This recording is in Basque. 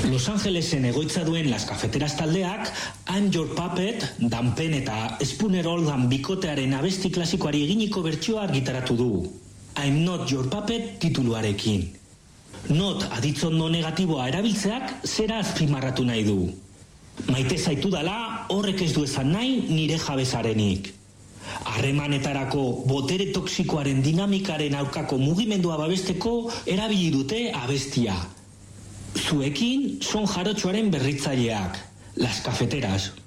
Los Angelesen egoitza duen Las Cafeteras taldeak I'm Your Puppet, Dan Penn eta Spooner Oldham bikotearen abesti klasikoari eginiko bertsioa argitaratu du. I'm Not Your Puppet tituluarekin. Not aditzondo negatiboa erabiltzeak zera azpimarratu nahi du. Maite zaitu dala horrek ez du esan nahi nire jabezarenik. Harremanetarako botere toksikoaren dinamikaren aurkako mugimendua babesteko erabili dute abestia. Zuekin son jarotxoaren berritzaileak, Las Cafeteras.